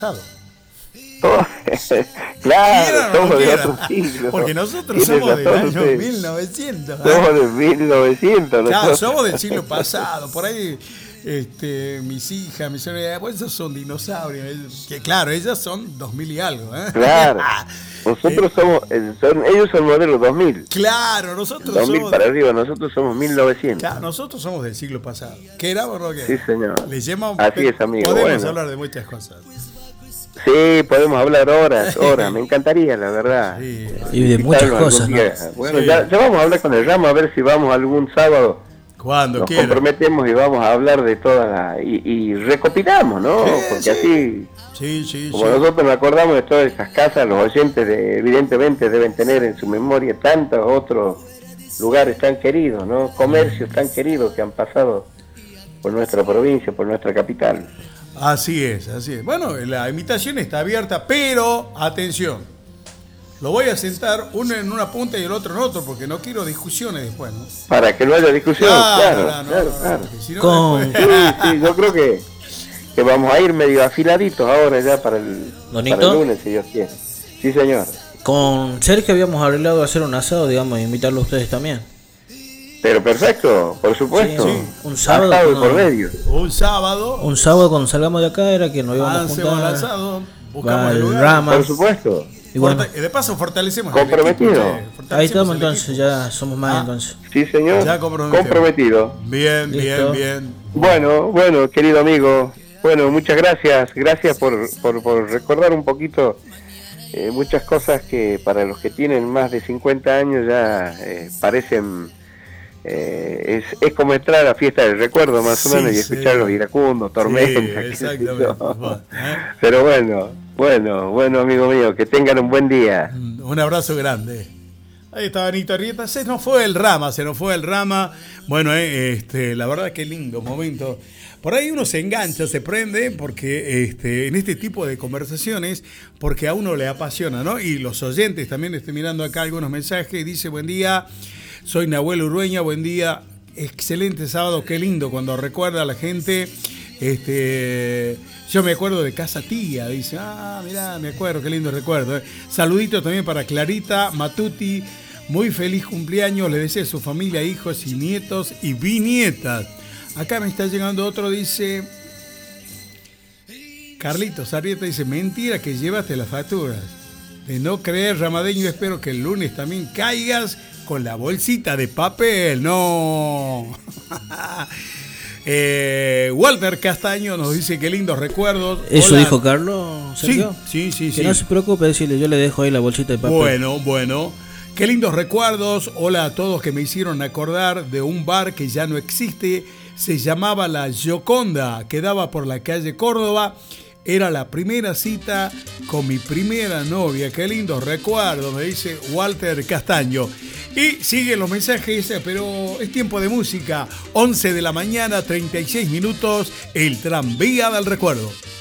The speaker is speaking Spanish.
Todo- Claro, somos de otro siglo. Porque nosotros Tiene somos del razón año usted. 1900. Somos de 1900. Claro, nosotros. somos del siglo pasado. Por ahí, mis hijas, mis sobrinas, pues esos son dinosaurios. Que claro, ellas son 2000 y algo. Claro. Nosotros somos, ellos son modelo 2000. Claro, nosotros 2000 somos. para arriba, nosotros somos 1900. Claro, nosotros somos del siglo pasado. ¿Qué era, Borroque? Sí, señor. Le llamamos, Así es, amigo. podemos Bueno. hablar de muchas cosas. Sí, podemos hablar horas, me encantaría, la verdad. Sí. Y de muchas Visitarlo cosas, algún ¿no? día. Bueno, Sí. ya vamos a hablar con el Rama a ver si vamos algún sábado. Cuando Nos quiera. comprometemos y vamos a hablar de todas las... Y recopilamos, ¿no? Sí, Porque sí. así, Sí, como nosotros nos acordamos de todas esas casas, los oyentes evidentemente deben tener en su memoria tantos otros lugares tan queridos, ¿no? Comercios tan queridos que han pasado por nuestra provincia, por nuestra capital. Así es, así es. Bueno, la invitación está abierta, pero atención. Lo voy a sentar uno en una punta y el otro en otro, porque no quiero discusiones después, ¿no? Para que no haya discusión, claro. Porque si no, Con- después- Sí, yo creo que vamos a ir medio afiladitos ahora ya para el ¿Donito? lunes, si Dios quiere. Sí, señor. Con Sergio habíamos arreglado hacer un asado, digamos, e invitarlo a ustedes también. Pero perfecto, por supuesto. Sí, un sábado, Asado de no. por medio. un sábado, Un sábado cuando salgamos de acá era que nos íbamos a hacemos el juntar. asado, Va buscamos el el lugar. Rama. Por supuesto. Y bueno, De paso fortalecemos el Comprometido. equipo, che, ahí fortalecemos estamos el entonces, equipo. ya somos más entonces. Sí, señor. Ya comprometido. Comprometido. Bien, Listo. bien. Bueno, querido amigo. Bueno, muchas gracias. Gracias por recordar un poquito muchas cosas que para los que tienen más de 50 años ya parecen... es como entrar a fiesta del recuerdo más o Sí, menos y sí. escuchar los iracundos, tormentas, Sí, qué sé exactamente. yo. Bueno, Pero bueno, amigo mío, que tengan un buen día. un abrazo grande. Ahí está Benito Arrieta. Se nos fue el Rama. Bueno, la verdad que lindo momento. Por ahí uno se engancha, se prende, porque en este tipo de conversaciones, porque a uno le apasiona, ¿no? Y los oyentes, también estoy mirando acá algunos mensajes, dice, buen día, soy Nahuel Urueña, buen día, excelente sábado, qué lindo cuando recuerda a la gente, yo me acuerdo de Casa Tía, dice, mirá, me acuerdo, qué lindo recuerdo. Saludito también para Clarita Matuti, muy feliz cumpleaños, le deseo a su familia, hijos y nietos y bisnietas. Acá me está llegando otro, dice, Carlitos Arrieta, dice, mentira que llevaste las facturas. De no creer, Ramadeño, espero que el lunes también caigas con la bolsita de papel. No. Walter Castaño nos dice qué lindos recuerdos. ¿Eso Hola. dijo Carlos, Sergio? Sí. Que no se preocupe, decirle, yo le dejo ahí la bolsita de papel. Bueno. Qué lindos recuerdos. Hola a todos que me hicieron acordar de un bar que ya no existe. Se llamaba La Gioconda. Quedaba por la calle Córdoba. Era la primera cita con mi primera novia. Qué lindos recuerdos, me dice Walter Castaño. Y siguen los mensajes, pero es tiempo de música. 11 de la mañana, 36 minutos. El tranvía del recuerdo.